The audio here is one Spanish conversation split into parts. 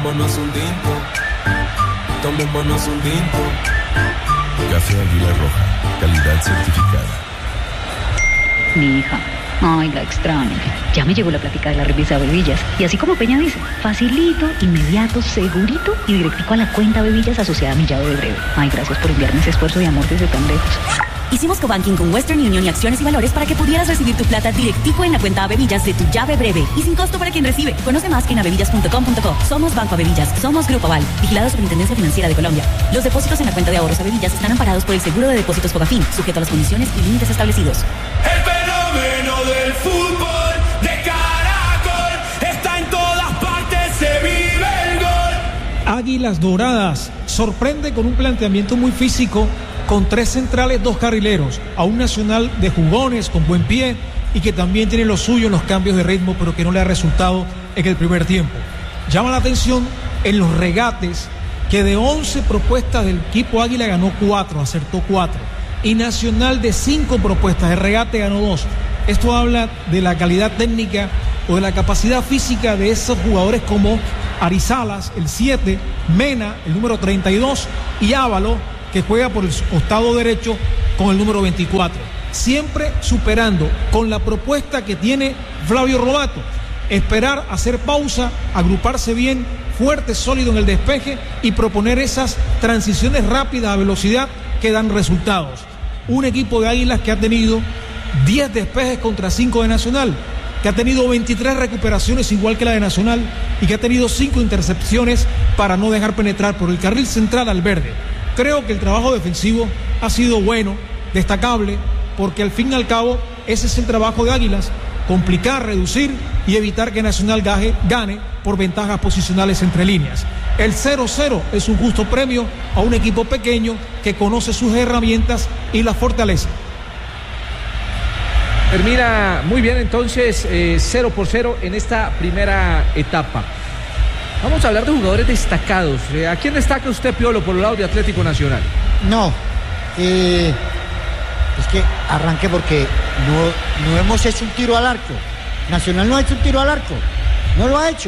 Tomémonos un tinto. Tomémonos un tinto. Café Águila Roja, calidad certificada. Mi hija, ay, la extraño. Ya me llegó la plática de la revista Bebillas. Y así como Peña dice, facilito, inmediato, segurito y directico a la cuenta Bebillas asociada a mi llave de breve. Ay, gracias por enviarme ese esfuerzo de amor desde tan lejos. Hicimos cobanking con Western Union y Acciones y Valores para que pudieras recibir tu plata directico en la cuenta Bebillas de tu llave breve y sin costo para quien recibe. Conoce más en abebillas.com.co. Somos Banco Bebillas, somos Grupo Aval, vigilado Superintendencia Financiera de Colombia. Los depósitos en la cuenta de ahorros Bebillas están amparados por el Seguro de Depósitos Fogafín, sujeto a las condiciones y límites establecidos. El fenómeno del fútbol de Caracol está en todas partes, se vive el gol. Águilas Doradas sorprende con un planteamiento muy físico, con 3 centrales, 2 carrileros, a un Nacional de jugones, con buen pie, y que también tiene lo suyo en los cambios de ritmo, pero que no le ha resultado en el primer tiempo. Llama la atención en los regates, que de 11 propuestas del equipo Águila ganó 4, acertó 4, y Nacional de 5 propuestas, el regate ganó 2. Esto habla de la calidad técnica o de la capacidad física de esos jugadores como Arizalas, el 7, Mena, el número 32, y Ávalo, que juega por el costado derecho con el número 24. Siempre superando con la propuesta que tiene Flavio Robato. Esperar, hacer pausa, agruparse bien, fuerte, sólido en el despeje y proponer esas transiciones rápidas a velocidad que dan resultados. Un equipo de Águilas que ha tenido 10 despejes contra 5 de Nacional, que ha tenido 23 recuperaciones igual que la de Nacional y que ha tenido 5 intercepciones para no dejar penetrar por el carril central al verde. Creo que el trabajo defensivo ha sido bueno, destacable, porque al fin y al cabo ese es el trabajo de Águilas, complicar, reducir y evitar que Nacional gane por ventajas posicionales entre líneas. El 0-0 es un justo premio a un equipo pequeño que conoce sus herramientas y las fortaleza. Termina muy bien entonces 0-0 en esta primera etapa. Vamos a hablar de jugadores destacados. ¿A quién destaca usted, Piolo, por el lado de Atlético Nacional? No, es que arranque porque no hemos hecho un tiro al arco. Nacional no ha hecho un tiro al arco, no lo ha hecho.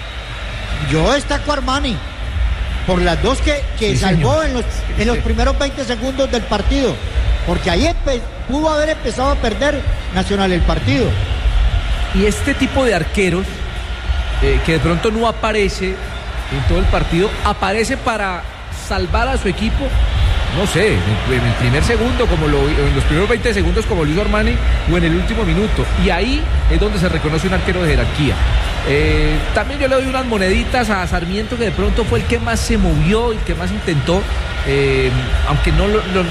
Yo destaco a Armani por las 2 que sí, salvó en los primeros 20 segundos del partido, porque ahí pudo haber empezado a perder Nacional el partido. Y este tipo de arqueros que de pronto no aparece en todo el partido, aparece para salvar a su equipo, no sé, en el primer segundo, en los primeros 20 segundos como lo hizo Armani, o en el último minuto, y ahí es donde se reconoce un arquero de jerarquía. También yo le doy unas moneditas a Sarmiento, que de pronto fue el que más se movió y que más intentó, aunque no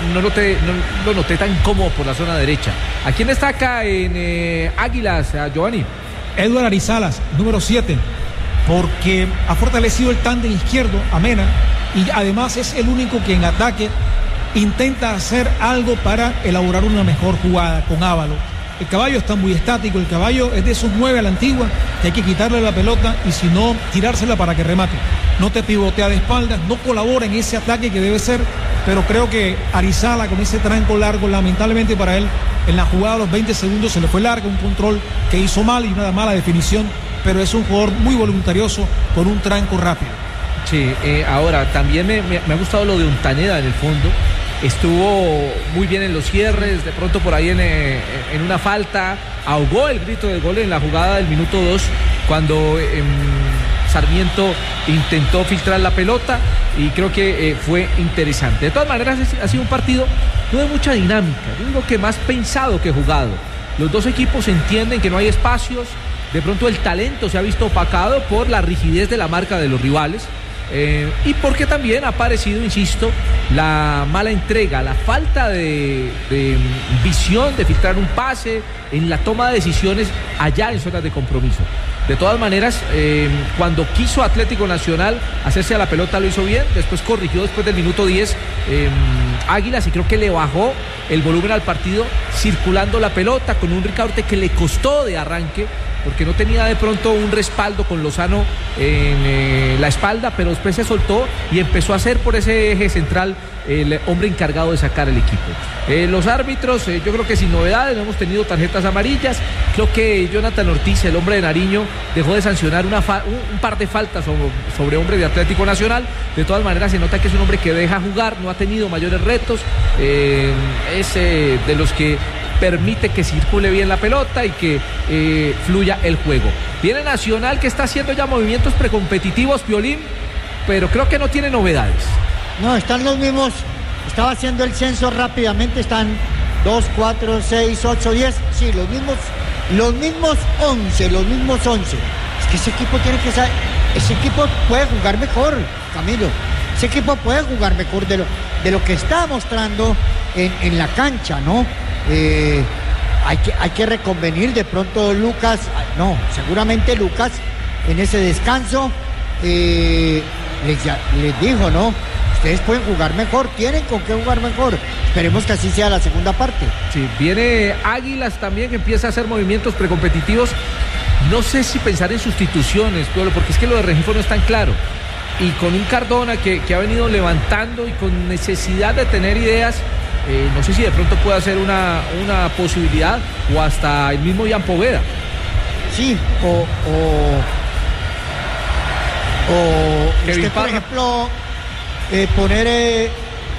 lo noté tan cómodo por la zona derecha. ¿A quién destaca en Águilas, a Giovanni? Edward Arizalas, número 7, porque ha fortalecido el tándem izquierdo a Mena y además es el único que en ataque intenta hacer algo para elaborar una mejor jugada con Ávalo. El caballo está muy estático, el caballo es de esos 9 a la antigua, que hay que quitarle la pelota y si no, tirársela para que remate. No te pivotea de espaldas, no colabora en ese ataque que debe ser, pero creo que Arizala con ese tranco largo, lamentablemente para él, en la jugada a los 20 segundos se le fue largo, un control que hizo mal y una mala definición, pero es un jugador muy voluntarioso con un tranco rápido. Sí, ahora también me ha gustado lo de Ontaneda en el fondo. Estuvo muy bien en los cierres, de pronto por ahí en una falta, ahogó el grito de gol en la jugada del minuto 2, cuando Sarmiento intentó filtrar la pelota, y creo que fue interesante. De todas maneras, ha sido un partido no de mucha dinámica, yo digo que más pensado que jugado. Los dos equipos entienden que no hay espacios, de pronto el talento se ha visto opacado por la rigidez de la marca de los rivales. Y porque también ha aparecido, insisto, la mala entrega, la falta de visión de filtrar un pase en la toma de decisiones allá en zonas de compromiso. De todas maneras, cuando quiso Atlético Nacional hacerse a la pelota lo hizo bien, después corrigió después del minuto 10 Águilas, y creo que le bajó el volumen al partido circulando la pelota con un Ricaurte que le costó de arranque porque no tenía de pronto un respaldo con Lozano en la espalda, pero después se soltó y empezó a ser por ese eje central el hombre encargado de sacar el equipo. Los árbitros, yo creo que sin novedades, no hemos tenido tarjetas amarillas. Creo que Jonathan Ortiz, el hombre de Nariño, dejó de sancionar un par de faltas sobre hombre de Atlético Nacional. De todas maneras se nota que es un hombre que deja jugar, no ha tenido mayores retos, es de los que permite que circule bien la pelota y que fluya el juego. Viene Nacional, que está haciendo ya movimientos precompetitivos, Piolín, pero creo que no tiene novedades. No, están los mismos. Estaba haciendo el censo rápidamente. Están 2, 4, 6, 8, 10. Sí, los mismos 11. Es que ese equipo tiene que saber. Ese equipo puede jugar mejor, Camilo. Ese equipo puede jugar mejor de lo que está mostrando en la cancha, ¿no? Hay que reconvenir de pronto Lucas. No, seguramente Lucas en ese descanso les dijo, ¿no? Ustedes pueden jugar mejor, tienen con qué jugar mejor. Esperemos que así sea la segunda parte. Sí, viene Águilas también, que empieza a hacer movimientos precompetitivos. No sé si pensar en sustituciones, porque es que lo de Rengifo no es tan claro. Y con un Cardona que ha venido levantando y con necesidad de tener ideas, no sé si de pronto puede ser una posibilidad, o hasta el mismo Ian Poveda. Sí, usted, por ejemplo, poner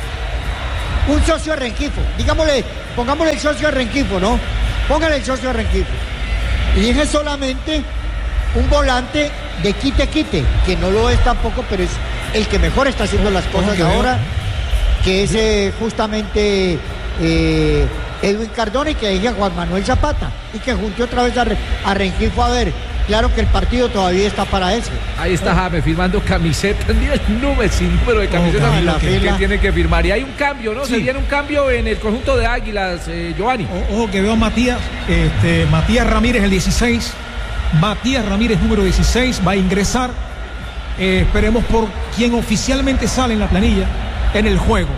un socio de Rengifo, pongámosle el socio de Rengifo, ¿no? Póngale el socio de Rengifo y dije solamente un volante de quite, que no lo es tampoco, pero es el que mejor está haciendo las cosas ahora, que es justamente Edwin Cardona, y que dije a Juan Manuel Zapata, y que junte otra vez a Rengifo. A ver, claro que el partido todavía está para eso. Ahí está James firmando camisetas, ni el número, sin número de camisetas que tiene que firmar. Y hay un cambio, ¿no? Sí. Se viene un cambio en el conjunto de Águilas, Giovanni. Ojo que veo a Matías Ramírez, el 16. Matías Ramírez, número 16, va a ingresar. Esperemos por quien oficialmente sale en la planilla en el juego.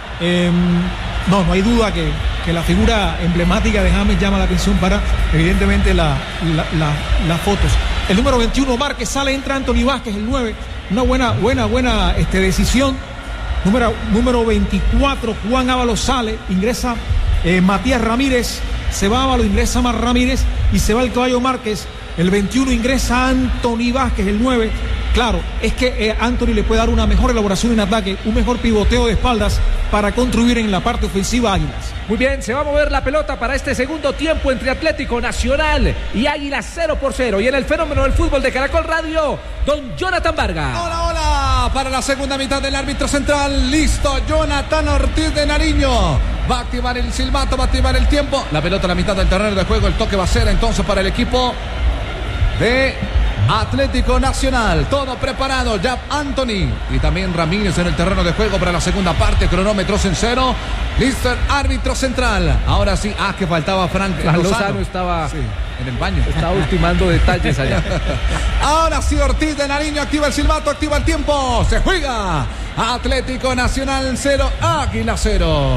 No hay duda que la figura emblemática de James llama la atención para, evidentemente, las fotos. El número 21, Márquez, sale, entra Anthony Vázquez, el 9. Una buena decisión. Número 24, Juan Ábalos sale, ingresa Matías Ramírez, se va Ábalos, ingresa Mar Ramírez y se va el Caballo Márquez. El 21 ingresa Anthony Vázquez, el 9. Claro, es que Anthony le puede dar una mejor elaboración en ataque, un mejor pivoteo de espaldas para contribuir en la parte ofensiva a Águilas. Muy bien, se va a mover la pelota para este segundo tiempo entre Atlético Nacional y Águilas, 0-0. Y en el fenómeno del fútbol de Caracol Radio, don Jonathan Vargas. Hola, para la segunda mitad del árbitro central, listo, Jonathan Ortiz de Nariño. Va a activar el silbato, va a activar el tiempo. La pelota a la mitad del terreno de juego, el toque va a ser entonces para el equipo de Atlético Nacional. Todo preparado, ya Anthony y también Ramírez en el terreno de juego para la segunda parte. Cronómetros en 0. Listo el árbitro central. Ahora sí, que faltaba Frank Lozano. Estaba en el baño. Estaba ultimando detalles allá. Ahora sí, Ortiz de Nariño activa el silbato, activa el tiempo. Se juega. Atlético Nacional 0, Águila 0.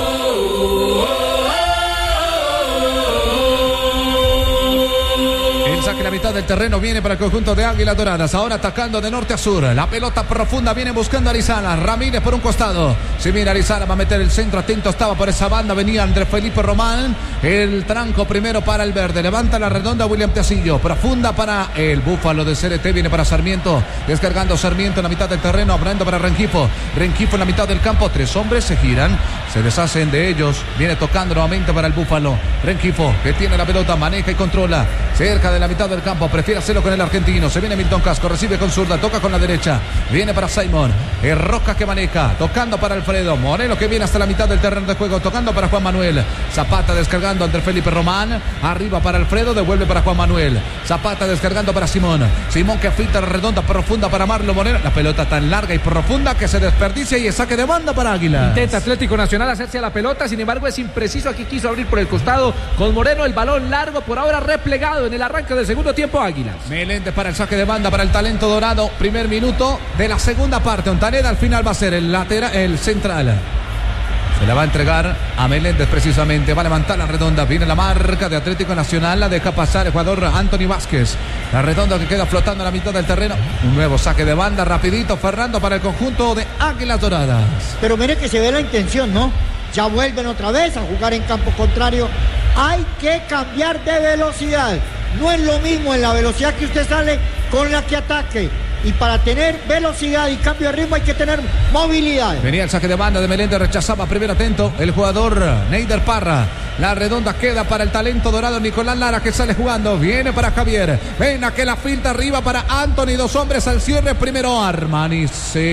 Que la mitad del terreno viene para el conjunto de Águilas Doradas. Ahora atacando de norte a sur. La pelota profunda viene buscando a Arizala. Ramírez por un costado. Si mira Arizala, va a meter el centro. Atento estaba por esa banda. Venía Andrés Felipe Román. El tranco primero para el verde. Levanta la redonda William Tecillo. Profunda para el Búfalo de CRT. Viene para Sarmiento. Descargando Sarmiento en la mitad del terreno. Abriendo para Rengifo. Rengifo en la mitad del campo. 3 hombres se giran. Se deshacen de ellos. Viene tocando nuevamente para el Búfalo. Rengifo, que tiene la pelota. Maneja y controla. Cerca de la mitad del campo, prefiere hacerlo con el argentino. Se viene Milton Casco, recibe con zurda, toca con la derecha, viene para Simon, es Roca que maneja, tocando para Alfredo Moreno, que viene hasta la mitad del terreno de juego, tocando para Juan Manuel. Zapata descargando ante Felipe Román, arriba para Alfredo, devuelve para Juan Manuel. Zapata descargando para Simón que afita la redonda profunda para Marlon Moreno. La pelota tan larga y profunda que se desperdicia y es saque de banda para Águila. Intenta Atlético Nacional hacerse a la pelota, sin embargo es impreciso. Aquí quiso abrir por el costado con Moreno, el balón largo, por ahora replegado en el arranque del segundo tiempo Águilas. Meléndez para el saque de banda para el talento dorado. Primer minuto de la segunda parte. Ontaneda al final va a ser el lateral, el central. Se la va a entregar a Meléndez precisamente. Va a levantar la redonda. Viene la marca de Atlético Nacional. La deja pasar el jugador Anthony Vázquez. La redonda que queda flotando a la mitad del terreno. Un nuevo saque de banda rapidito, Fernando, para el conjunto de Águilas Doradas. Pero mire que se ve la intención, ¿no? Ya vuelven otra vez a jugar en campo contrario. Hay que cambiar de velocidad. No es lo mismo en la velocidad que usted sale con la que ataque. Y para tener velocidad y cambio de ritmo hay que tener movilidad. Venía el saque de banda de Meléndez, rechazaba primero atento el jugador Neider Parra. La redonda queda para el talento dorado Nicolás Lara, que sale jugando. Viene para Javier. Ven a que la filta arriba para Anthony. Dos hombres al cierre. Primero Armani.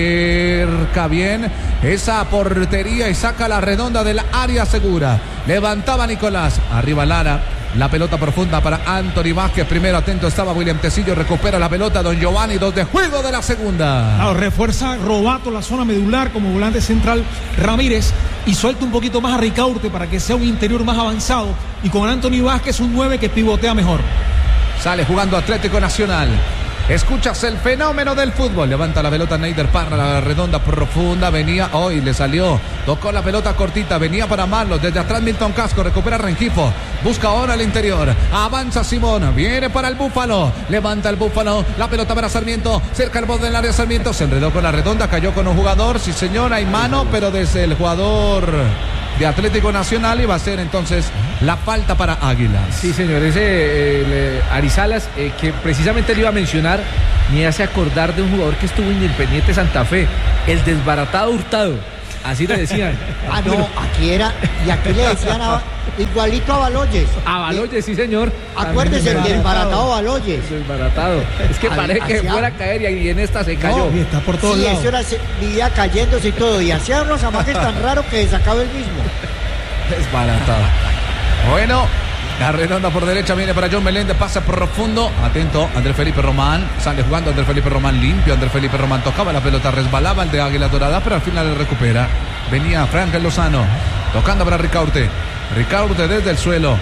Cerca bien esa portería y saca la redonda del área segura. Levantaba Nicolás. Arriba Lara. La pelota profunda para Anthony Vázquez. Primero atento estaba William Tecillo. Recupera la pelota Don Giovanni. 2 de juego de la segunda. Claro, refuerza Robato la zona medular como volante central Ramírez. Y suelta un poquito más a Ricaurte para que sea un interior más avanzado. Y con Anthony Vázquez un 9 que pivotea mejor. Sale jugando Atlético Nacional. Escuchas el fenómeno del fútbol. Levanta la pelota Neider Parra, la redonda profunda. Venía hoy, le salió. Tocó la pelota cortita. Venía para Marlos. Desde atrás Milton Casco. Recupera Rengifo. Busca ahora el interior. Avanza Simón. Viene para el Búfalo. Levanta el Búfalo. La pelota para Sarmiento. Cerca el borde del área Sarmiento. Se enredó con la redonda. Cayó con un jugador. Sí, señor, hay mano. Pero desde el jugador de Atlético Nacional iba a ser entonces la falta para Águilas. Sí, señor, ese Arizalas, que precisamente le iba a mencionar, me hace acordar de un jugador que estuvo en Independiente Santa Fe, el desbaratado Hurtado, así le decían. No, aquí era, y aquí le decían igualito a Baloyes. A Baloyes, sí, señor. Acuérdese, el desbaratado Baloyes. Desbaratado. Es que parece que fuera a caer y en esta se cayó. No, está por todos lados. Sí, eso era, vivía cayéndose y todo, y hacía unos amajes tan raros que sacaba el mismo. Desbaratado. Bueno, la redonda por derecha viene para John Meléndez, pasa profundo. Atento, Andrés Felipe Román. Sale jugando Andrés Felipe Román, limpio. Andrés Felipe Román tocaba la pelota, resbalaba el de Águila Dorada, pero al final le recupera. Venía Franklin Lozano, tocando para Ricaurte. Ricaurte desde el suelo.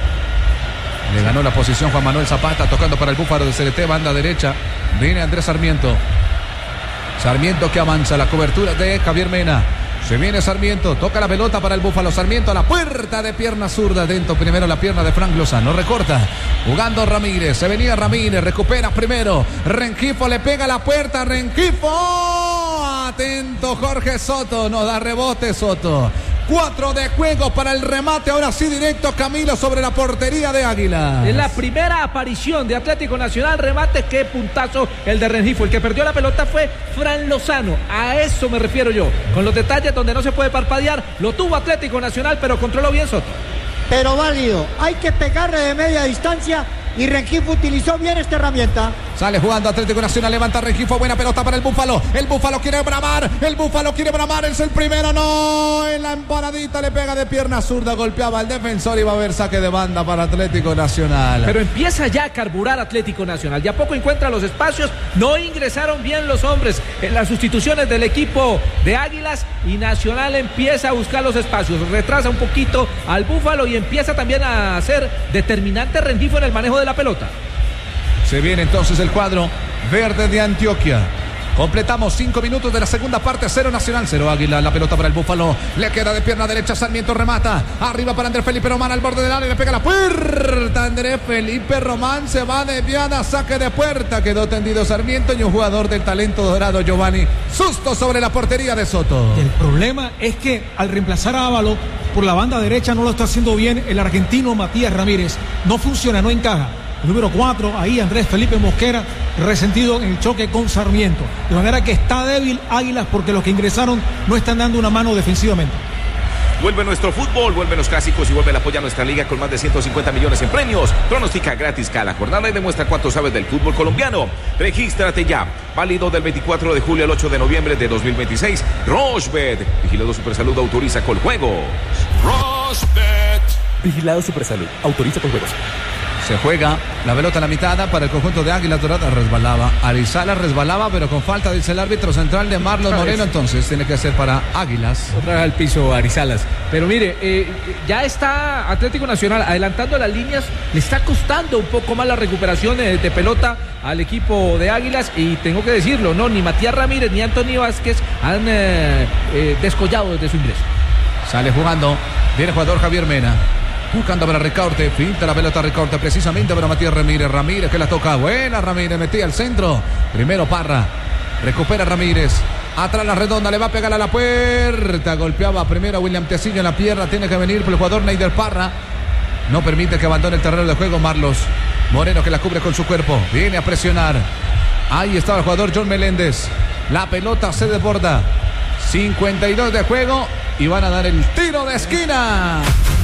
Le ganó la posición Juan Manuel Zapata, tocando para el Búfalo de CRT, banda derecha. Viene Andrés Sarmiento. Sarmiento que avanza, la cobertura de Javier Mena. Se viene Sarmiento, toca la pelota para el Búfalo. Sarmiento a la puerta de pierna zurda. Dentro primero la pierna de Frank Lozano. Recorta. Jugando Ramírez. Se venía Ramírez. Recupera primero. Rengifo le pega a la puerta. Rengifo. Atento Jorge Soto. No da rebote Soto. 4 de juego para el remate. Ahora sí directo Camilo sobre la portería de Águila. En la primera aparición de Atlético Nacional, remate, qué puntazo el de Rengifo. El que perdió la pelota fue Fran Lozano. A eso me refiero yo. Con los detalles donde no se puede parpadear, lo tuvo Atlético Nacional, pero controló bien Soto. Pero válido. Hay que pegarle de media distancia. Y Rengifo utilizó bien esta herramienta. Sale jugando Atlético Nacional, levanta Rengifo, buena pelota para el Búfalo. El Búfalo quiere bramar, es el primero, no. En la empanadita le pega de pierna zurda, golpeaba al defensor y va a haber saque de banda para Atlético Nacional. Pero empieza ya a carburar Atlético Nacional. Ya poco encuentra los espacios, no ingresaron bien los hombres en las sustituciones del equipo de Águilas y Nacional empieza a buscar los espacios. Retrasa un poquito al Búfalo y empieza también a ser determinante Rengifo en el manejo de la pelota. Se viene entonces el cuadro verde de Antioquia. Completamos 5 minutos de la segunda parte. 0 Nacional, 0 Águila. La pelota para el Búfalo. Le queda de pierna derecha. Sarmiento remata. Arriba para Andrés Felipe Román al borde del área. Le pega la puerta. Andrés Felipe Román se va de Viana. Saque de puerta. Quedó tendido Sarmiento y un jugador del talento dorado, Giovanni. Susto sobre la portería de Soto. El problema es que al reemplazar a Ávalo por la banda derecha no lo está haciendo bien el argentino Matías Ramírez. No funciona, no encaja. El número 4, ahí Andrés Felipe Mosquera, resentido en el choque con Sarmiento. De manera que está débil Águilas porque los que ingresaron no están dando una mano defensivamente. Vuelve nuestro fútbol, vuelven los clásicos y vuelve el apoyo a nuestra liga con más de 150 millones en premios. Pronostica gratis cada jornada y demuestra cuánto sabes del fútbol colombiano. Regístrate ya. Válido del 24 de julio al 8 de noviembre de 2026. Rochebet. Vigilado Supersalud autoriza con juegos. Rochebet. Vigilado Supersalud autoriza con juegos. Se juega la pelota a la mitad para el conjunto de Águila Dorada. Resbalaba. Arizala resbalaba, pero con falta, dice el árbitro central de Marlon Moreno. Entonces tiene que ser para Águilas. Otra vez al piso Arizalas. Pero mire, ya está Atlético Nacional adelantando las líneas. Le está costando un poco más la recuperación de pelota al equipo de Águilas. Y tengo que decirlo, no, ni Matías Ramírez ni Anthony Vázquez han descollado desde su ingreso. Sale jugando. Viene el jugador Javier Mena. Buscando para Ricaurte, finta la pelota Ricaurte precisamente para Matías Ramírez. Ramírez que la toca, buena Ramírez, metía al centro. Primero Parra, recupera Ramírez. Atrás la redonda, le va a pegar a la puerta. Golpeaba primero a William Tecillo en la pierna. Tiene que venir por el jugador Neider Parra. No permite que abandone el terreno de juego Marlos Moreno, que la cubre con su cuerpo. Viene a presionar. Ahí estaba el jugador John Meléndez. La pelota se desborda. 52 de juego y van a dar el tiro de esquina.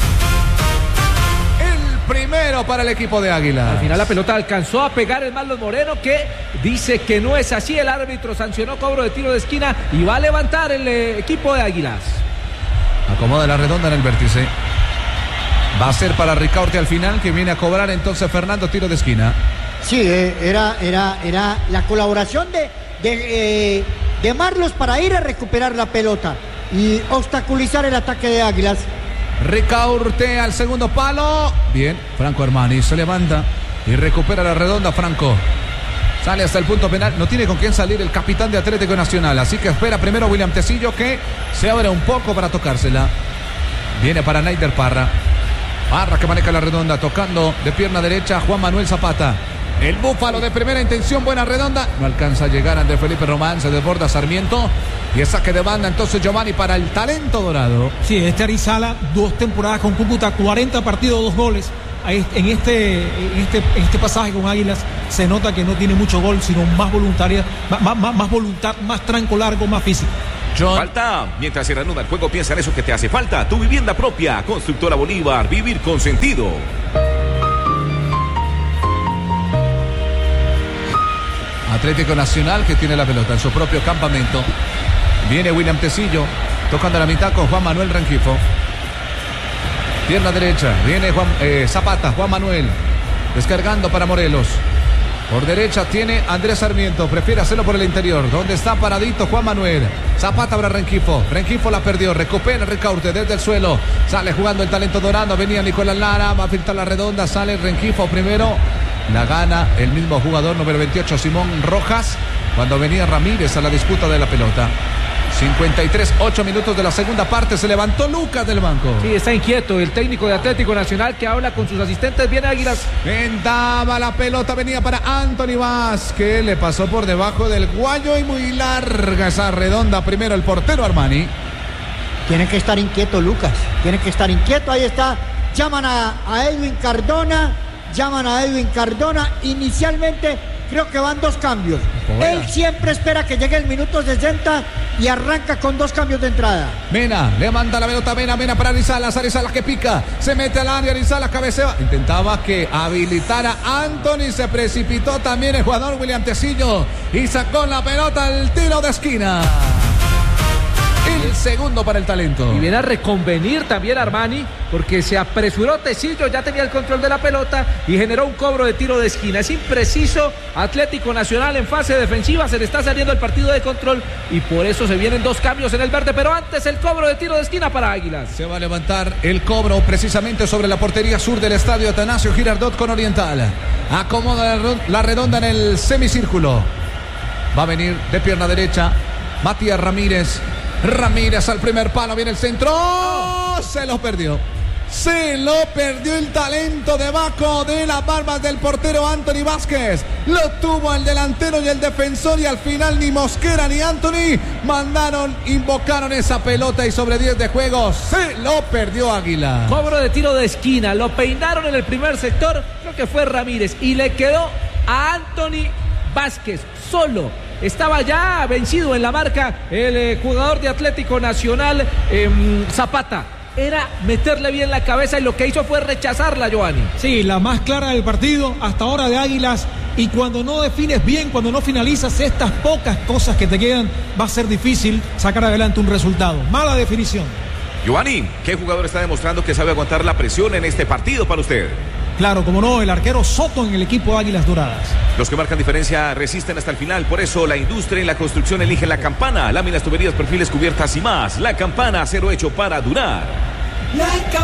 Primero para el equipo de Águila. Al final la pelota alcanzó a pegar el Marlos Moreno, que dice que no es así. El árbitro sancionó cobro de tiro de esquina y va a levantar el equipo de Águilas. Acomoda la redonda en el vértice. Va a ser para Ricaurte al final, que viene a cobrar entonces Fernando, tiro de esquina. Sí, era la colaboración de Marlos para ir a recuperar la pelota y obstaculizar el ataque de Águilas. Ricaurte al segundo palo. Bien, Franco Armani se levanta y recupera la redonda. Franco sale hasta el punto penal. No tiene con quién salir el capitán de Atlético Nacional, así que espera primero William Tecillo, que se abre un poco para tocársela. Viene para Neider Parra. Parra que maneja la redonda, tocando de pierna derecha Juan Manuel Zapata. El búfalo de primera intención, buena redonda. No alcanza a llegar Andrés Felipe Román, se desborda Sarmiento. Y es saque de banda entonces Giovanni para el talento dorado. Sí, Arizala, 2 temporadas con Cúcuta, 40 partidos, 2 goles. En este pasaje con Águilas se nota que no tiene mucho gol, sino más voluntaria, más voluntad, más tranco largo, más físico. Falta, mientras se reanuda el juego, piensa en eso que te hace falta. Tu vivienda propia, Constructora Bolívar, vivir con sentido. Atlético Nacional que tiene la pelota en su propio campamento. Viene William Tecillo tocando la mitad con Juan Manuel Rengifo. Pierna derecha, viene Zapata, Juan Manuel descargando para Morelos. Por derecha tiene Andrés Sarmiento, prefiere hacerlo por el interior, donde está paradito Juan Manuel. Zapata para Rengifo, Rengifo la perdió, recupera Ricaurte desde el suelo, sale jugando el talento dorado, venía Nicolás Lara, va a filtrar la redonda, sale Rengifo primero, la gana el mismo jugador número 28 Simón Rojas, cuando venía Ramírez a la disputa de la pelota. 53, 8 minutos de la segunda parte. Se levantó Lucas del banco. Sí, está inquieto el técnico de Atlético Nacional, que habla con sus asistentes. Viene Águilas. Vendaba la pelota, venía para Anthony Vázquez. Le pasó por debajo del guayo y muy larga esa redonda. Primero el portero Armani. Tiene que estar inquieto Lucas. Tiene que estar inquieto. Ahí está. Llaman a Edwin Cardona. Inicialmente creo que van 2 cambios. Él siempre espera que llegue el minuto 60 y arranca con 2 cambios de entrada. Mena, le manda la pelota Mena para Arizalas que pica, se mete al área, Arizalas cabecea, intentaba que habilitara Anthony, se precipitó también el jugador William Tecillo y sacó la pelota al tiro de esquina. El segundo para el talento. Y viene a reconvenir también Armani, porque se apresuró Tecillo, ya tenía el control de la pelota y generó un cobro de tiro de esquina. Es impreciso Atlético Nacional en fase defensiva, se le está saliendo el partido de control y por eso se vienen 2 cambios en el verde, pero antes el cobro de tiro de esquina para Águilas. Se va a levantar el cobro precisamente sobre la portería sur del estadio Atanasio Girardot con Oriental. Acomoda la redonda en el semicírculo. Va a venir de pierna derecha Matías Ramírez. Ramírez al primer palo, viene el centro. Se lo perdió el talento debajo de las barbas del portero Anthony Vázquez. Lo tuvo el delantero y el defensor, y al final ni Mosquera ni Anthony invocaron esa pelota, y sobre 10 de juego se lo perdió Águila. Cobro de tiro de esquina, lo peinaron en el primer sector, creo que fue Ramírez, y le quedó a Anthony Vázquez solo. Estaba ya vencido en la marca el jugador de Atlético Nacional, Zapata. Era meterle bien la cabeza y lo que hizo fue rechazarla, Giovanni. Sí, la más clara del partido hasta ahora de Águilas. Y cuando no defines bien, cuando no finalizas estas pocas cosas que te quedan, va a ser difícil sacar adelante un resultado. Mala definición. Giovanni, ¿qué jugador está demostrando que sabe aguantar la presión en este partido para usted? Claro, como no, el arquero Soto en el equipo de Águilas Doradas. Los que marcan diferencia resisten hasta el final. Por eso la industria y la construcción eligen La Campana. Láminas, tuberías, perfiles, cubiertas y más. La Campana, acero hecho para durar.